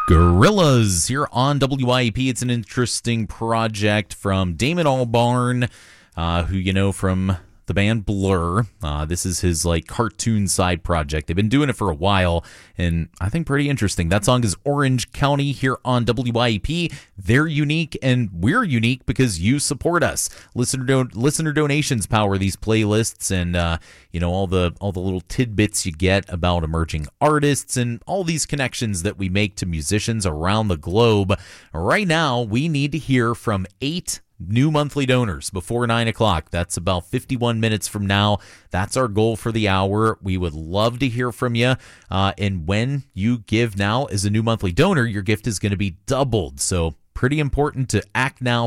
Gorillas here on WIEP. It's an interesting project from Damon Albarn, who you know from the band Blur. This is his cartoon side project. They've been doing it for a while, and I think pretty interesting. That song is Orange County here on WIEP. They're unique, and we're unique because you support us. Listener donations power these playlists, and all the little tidbits you get about emerging artists and all these connections that we make to musicians around the globe. Right now, we need to hear from 8 new monthly donors before 9 o'clock. That's about 51 minutes from now. That's our goal for the hour. We would love to hear from you. And when you give now as a new monthly donor, your gift is going to be doubled. So pretty important to act now.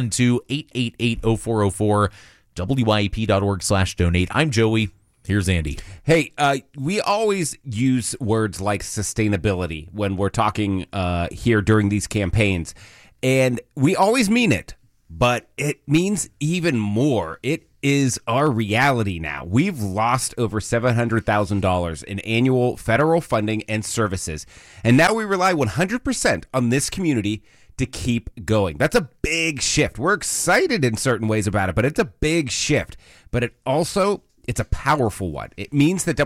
412-888-0404, WIEP.org/donate. I'm Joey. Here's Andy. Hey, we always use words like sustainability when we're talking here during these campaigns. And we always mean it. But it means even more. It is our reality now. We've lost over $700,000 in annual federal funding and services. And now we rely 100% on this community to keep going. That's a big shift. We're excited in certain ways about it, but it's a big shift. But it's a powerful one. It means that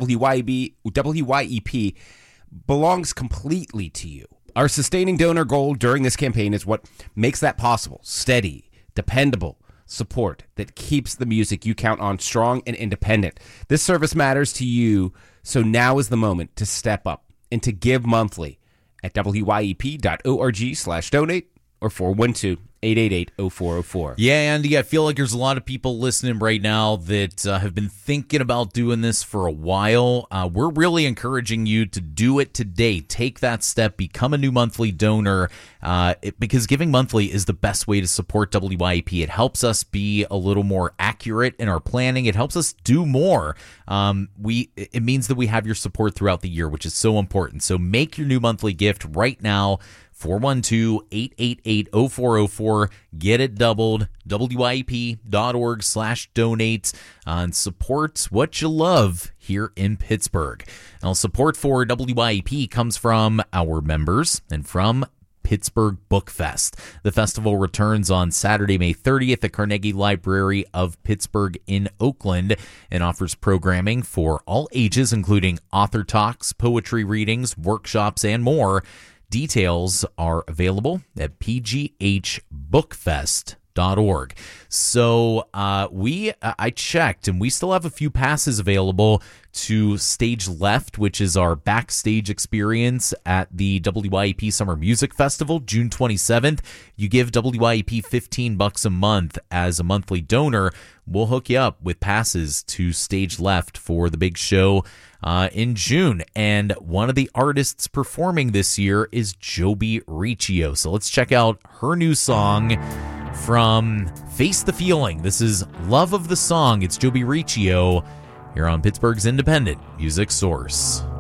WIEP belongs completely to you. Our sustaining donor goal during this campaign is what makes that possible. Steady, dependable support that keeps the music you count on strong and independent. This service matters to you, so now is the moment to step up and to give monthly at WIEP.org/donate or 412-888-0404. Yeah, Andy, I feel like there's a lot of people listening right now that have been thinking about doing this for a while. We're really encouraging you to do it today. Take that step, become a new monthly donor, because giving monthly is the best way to support WIEP. It helps us be a little more accurate in our planning. It helps us do more. It means that we have your support throughout the year, which is so important. So make your new monthly gift right now. 412-888-0404. Get it doubled. WIEP.org/donate and support what you love here in Pittsburgh. Now, support for WIEP comes from our members and from Pittsburgh Book Fest. The festival returns on Saturday, May 30th at Carnegie Library of Pittsburgh in Oakland and offers programming for all ages, including author talks, poetry readings, workshops, and more. Details are available at pghbookfest.org. So I checked, and we still have a few passes available to Stage Left, which is our backstage experience at the WIEP Summer Music Festival, June 27th. You give WIEP $15 a month as a monthly donor. We'll hook you up with passes to Stage Left for the big show in June. And one of the artists performing this year is Joby Riccio. So let's check out her new song from Face the Feeling. This is Love of the Song. It's Joby Riccio here on Pittsburgh's independent music source.